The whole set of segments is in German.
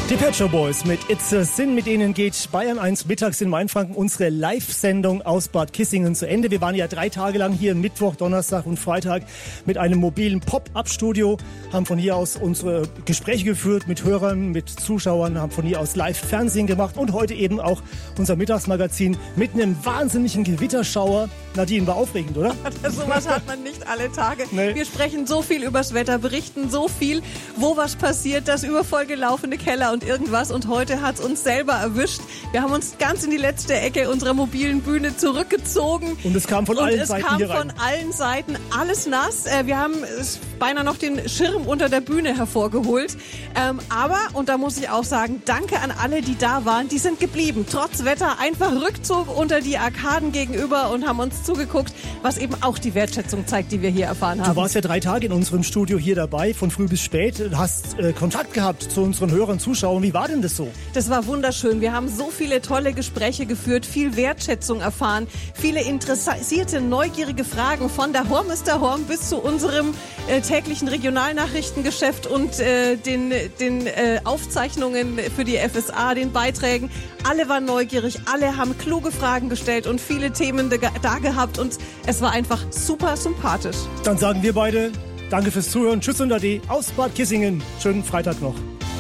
Die Pet Shop Boys mit It's a Sin, mit denen geht Bayern 1 mittags in Mainfranken unsere Live-Sendung aus Bad Kissingen zu Ende. Wir waren ja 3 Tage lang hier, Mittwoch, Donnerstag und Freitag, mit einem mobilen Pop-Up-Studio, haben von hier aus unsere Gespräche geführt mit Hörern, mit Zuschauern, haben von hier aus Live-Fernsehen gemacht und heute eben auch unser Mittagsmagazin mit einem wahnsinnigen Gewitterschauer. Nadine, war aufregend, oder? Sowas hat man nicht alle Tage. Nee. Wir sprechen so viel übers Wetter, berichten so viel, wo was passiert, das übervoll gelaufene Keller und irgendwas. Und heute hat es uns selber erwischt. Wir haben uns ganz in die letzte Ecke unserer mobilen Bühne zurückgezogen. Und es kam von allen Seiten hier rein. Und es kam von allen Seiten alles nass. Wir haben beinahe noch den Schirm unter der Bühne hervorgeholt. Aber, und da muss ich auch sagen, danke an alle, die da waren. Die sind geblieben. Trotz Wetter einfach Rückzug unter die Arkaden gegenüber und haben uns zugeguckt, was eben auch die Wertschätzung zeigt, die wir hier erfahren haben. Du warst ja 3 Tage in unserem Studio hier dabei, von früh bis spät. Du hast Kontakt gehabt zu unseren Hörern, Zuschauern. Wie war denn das so? Das war wunderschön. Wir haben so viele tolle Gespräche geführt, viel Wertschätzung erfahren, viele interessierte, neugierige Fragen von der Horm ist der Horm bis zu unserem täglichen Regionalnachrichtengeschäft und den Aufzeichnungen für die FSA, den Beiträgen. Alle waren neugierig, alle haben kluge Fragen gestellt und viele Themen da gehabt und es war einfach super sympathisch. Dann sagen wir beide danke fürs Zuhören. Tschüss und Ade aus Bad Kissingen. Schönen Freitag noch.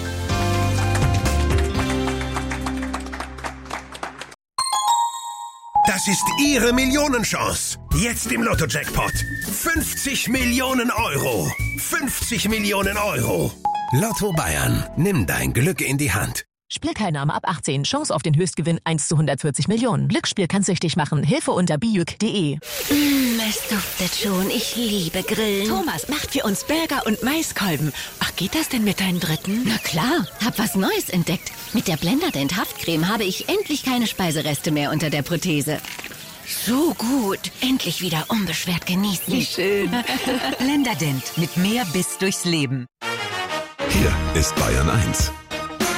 Das ist Ihre Millionenchance. Jetzt im Lotto-Jackpot. 50 Millionen Euro. 50 Millionen Euro. Lotto Bayern. Nimm dein Glück in die Hand. Spielteilnahme ab 18. Chance auf den Höchstgewinn 1 zu 140 Millionen. Glücksspiel kann süchtig machen. Hilfe unter bijuk.de. Es duftet schon. Ich liebe Grillen. Thomas macht für uns Burger und Maiskolben. Ach, geht das denn mit deinen Dritten? Na klar, hab was Neues entdeckt. Mit der Blenderdent Haftcreme habe ich endlich keine Speisereste mehr unter der Prothese. So gut. Endlich wieder unbeschwert genießen. Wie schön. Blenderdent mit mehr Biss durchs Leben. Hier ist Bayern 1.